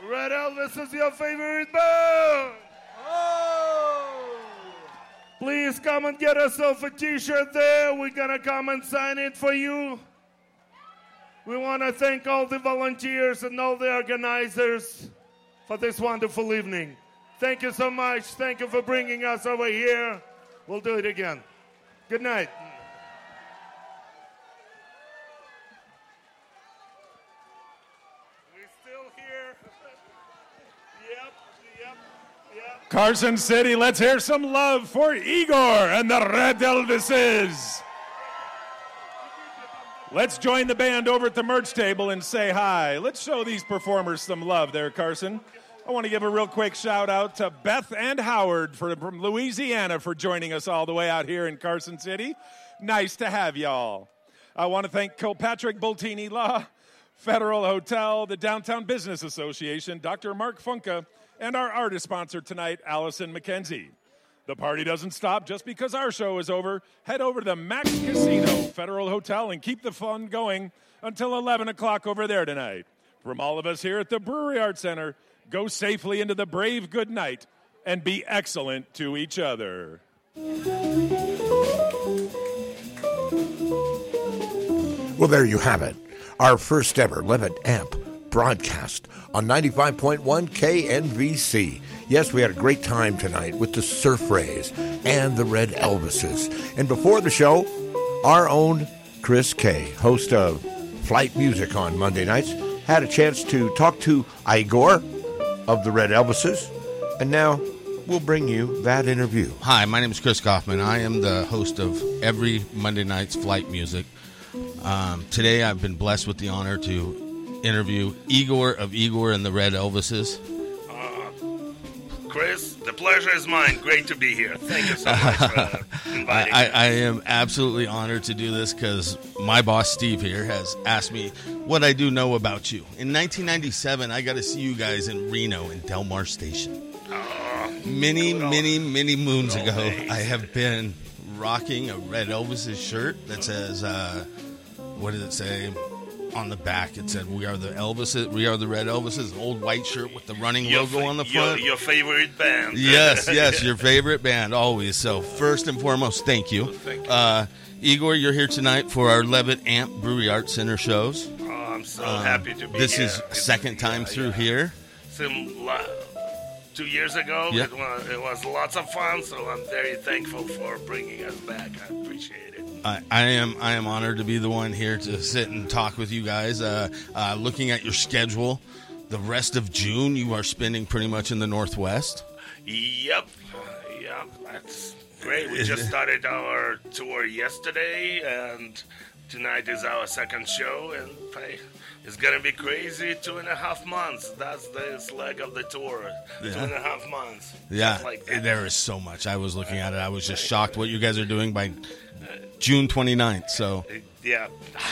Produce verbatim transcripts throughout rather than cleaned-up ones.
Red Elvis is your favorite band. Oh! Please come and get yourself a t-shirt there. We're going to come and sign it for you. We want to thank all the volunteers and all the organizers for this wonderful evening. Thank you so much. Thank you for bringing us over here. We'll do it again. Good night. We're still here. Yep, yep, yep. Carson City, let's hear some love for Igor and the Red Elvises. Let's join the band over at the merch table and say hi. Let's show these performers some love there, Carson. I want to give a real quick shout out to Beth and Howard for, from Louisiana for joining us all the way out here in Carson City. Nice to have y'all. I want to thank Kilpatrick Bultini Law, Federal Hotel, the Downtown Business Association, Doctor Mark Funka, and our artist sponsor tonight, Allison McKenzie. The party doesn't stop just because our show is over. Head over to the Max Casino Federal Hotel and keep the fun going until eleven o'clock over there tonight. From all of us here at the Brewery Arts Center, go safely into the brave good night and be excellent to each other. Well, there you have it. Our first ever Levitt Amp broadcast on ninety-five point one K N V C. Yes, we had a great time tonight with the Surf Rays and the Red Elvises. And before the show, our own Chris Kay, host of Flight Music on Monday nights, had a chance to talk to Igor of the Red Elvises. And now we'll bring you that interview. Hi, my name is Chris Kaufman. I am the host of every Monday night's Flight Music. Um, today I've been blessed with the honor to interview Igor of Igor and the Red Elvises. Chris, the pleasure is mine. Great to be here. Thank you so much for inviting I, me. I am absolutely honored to do this because my boss, Steve, here, has asked me what I do know about you. In nineteen ninety-seven, I got to see you guys in Reno in Del Mar Station. Oh, many, many, many moons ago, days. I have been rocking a Red Elvis' shirt that says, uh, what does it say? On the back, it said, "We are the Elvises. We are the Red Elvises." Old white shirt with the running your logo fa- on the your, front. Your favorite band. Yes, yes, your favorite band, always. So, first and foremost, thank you. Thank you. Uh, Igor, you're here tonight for our Levitt Amp Brewery Arts Center shows. Oh, I'm so Um, happy to be this here. is It's- second time yeah, through yeah. here. Some, la- two years ago, Yeah. it, was, it was lots of fun, so I'm very thankful for bringing us back. I appreciate it. I, I am I am honored to be the one here to sit and talk with you guys. Uh, uh, looking at your schedule, the rest of June you are spending pretty much in the Northwest. Yep. Yep. That's great. We just started our tour yesterday, and tonight is our second show, and hey, it's going to be crazy. Two and a half months. That's this leg of the tour. Yeah. Two and a half months. Yeah, Just like that. there is so much. I was looking at it. I was just shocked what you guys are doing by June twenty-ninth. So Yeah.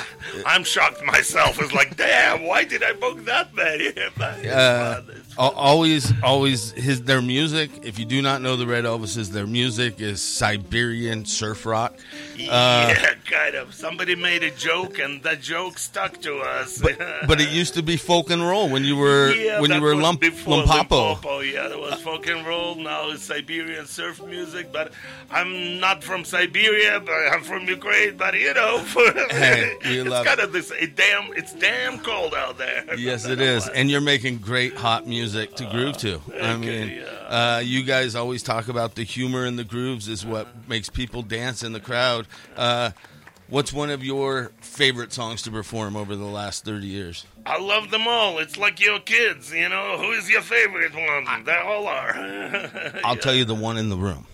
I'm shocked myself. It's like, damn, why did I book that many? But it's Uh, fun. It's al- always, always his their music. If you do not know the Red Elvises, their music is Siberian surf rock. Uh, yeah, kind of. Somebody made a joke, and that joke stuck to us. But, but it used to be folk and roll when you were yeah, when that you were was lump, before Lumpopo. Limpopo. Yeah, there was folk and roll. Now it's Siberian surf music. But I'm not from Siberia, but I'm from Ukraine. But you know, Hey, we it's love kind of this. It damn, it's damn cold out there. Yes, it is, and you're making great hot music to groove to. I mean, yeah. uh, you guys always talk about the humor in the grooves is what makes people dance in the crowd. Uh, what's one of your favorite songs to perform over the last thirty years? I love them all. It's like your kids, you know. Who is your favorite one? They all are. I'll tell you the one in the room.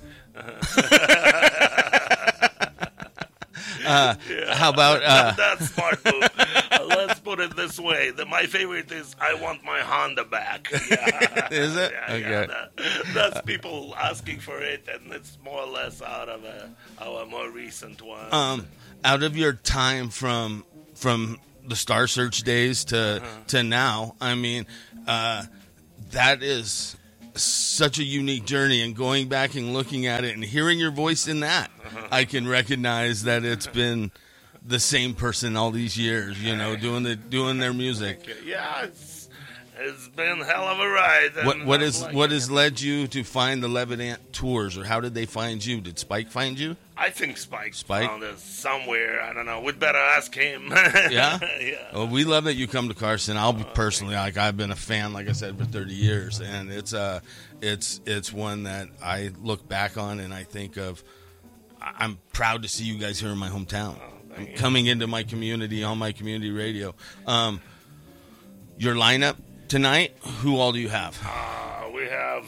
Uh, Yeah. How about uh, That's smart move. Uh, let's put it this way: the, my favorite is "I Want My Honda Back." Yeah. Is it? Yeah, Okay. yeah, that- that's people asking for it, and it's more or less out of uh, our more recent one. um, out of your time from from the Star Search days to Uh-huh. to now? I mean, uh, that is such a unique journey, and going back and looking at it and hearing your voice in that, Uh-huh. I can recognize that it's been the same person all these years, you know, doing the doing their music. Yeah, it's, It's been hell of a ride. What what is like what it. has led you to find the Levitt tours, or how did they find you? Did Spike find you? I think Spike, Spike? found us somewhere. I don't know. We'd better ask him. Yeah? Yeah. Well, we love that you come to Carson. I'll be personally, like, I've been a fan, like I said, for thirty years, and it's uh, it's it's one that I look back on and I think of. I'm proud to see you guys here in my hometown. Oh, I'm coming into my community on my community radio. Um, your lineup tonight, who all do you have? Uh, we have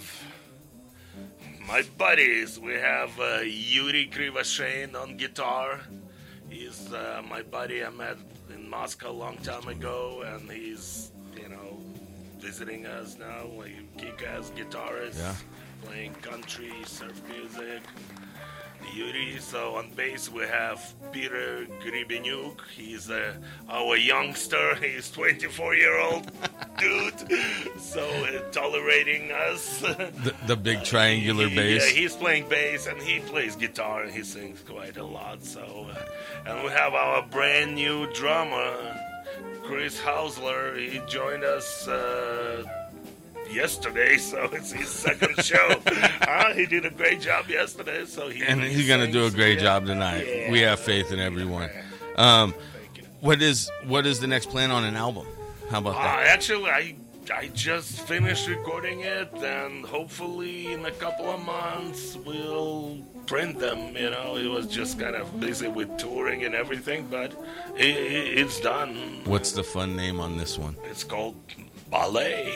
my buddies. We have uh, Yuri Krivoshein on guitar. He's uh, my buddy I met in Moscow a long time ago, and he's, you know, visiting us now. Like kick-ass guitarist, Yeah. playing country, surf music. Yuri. So on bass we have Peter Gribenyuk. He's uh, our youngster. He's twenty-four year old dude. So uh, tolerating us. The, the big triangular He- bass. Yeah, he's playing bass and he plays guitar and he sings quite a lot. So uh, and we have our brand new drummer, Chris Hausler. He joined us. Uh, yesterday, so it's his second show. uh, he did a great job yesterday, so he and he he's going to do a sings, great yeah. job tonight. Yeah. We have faith in everyone. Um, what is what is the next plan on an album? How about Uh, that? actually, I I just finished recording it, and hopefully in a couple of months we'll print them. You know, it was just kind of busy with touring and everything, but it, it, it's done. What's the fun name on this one? It's called Ballet.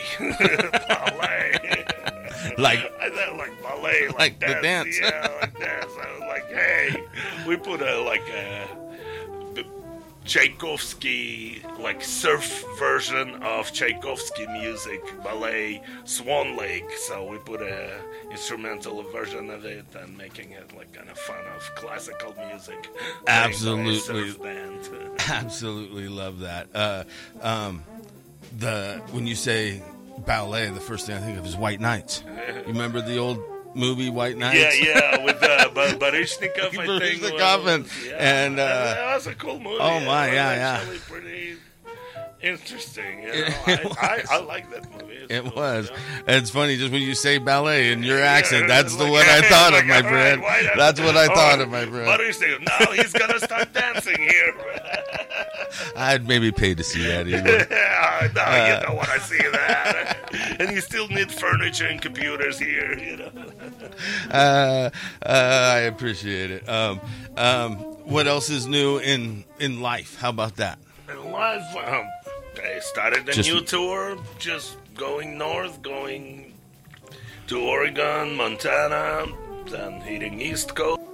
Ballet. Like I said like ballet, like, Like the dance. dance. Yeah, like dance. I was like, hey, we put a like a b- Tchaikovsky, like surf version of Tchaikovsky music, ballet, Swan Lake. So we put a instrumental version of it and making it like kind of fun of classical music. playing by a Absolutely. surf band. absolutely love that. Uh, um, the when you say ballet, the first thing I think of is White Knights. You remember the old movie White Knights? Yeah, yeah, with uh, Ba- Baryshnikov, I think. Baryshnikov was- and- yeah. and, uh, that was a cool movie. oh, my, It was yeah, yeah. actually pretty interesting. You know? It I, was. I, I like that movie. It's It cool, was. yeah. It's funny, just when you say ballet in your Yeah, accent, that's the like, what I yeah, thought like, of, my all right, friend. why not? That's what I Oh, thought of, my friend. Baryshnikov, now he's gonna start dancing here. I'd maybe pay to see that either. Yeah, no, Uh, you don't want to see that. And you still need furniture and computers here, you know. Uh, uh, I appreciate it. Um, um, what else is new in, in life? How about that? And live, um, I started a Just- new tour, just going north, going to Oregon, Montana, then hitting East Coast.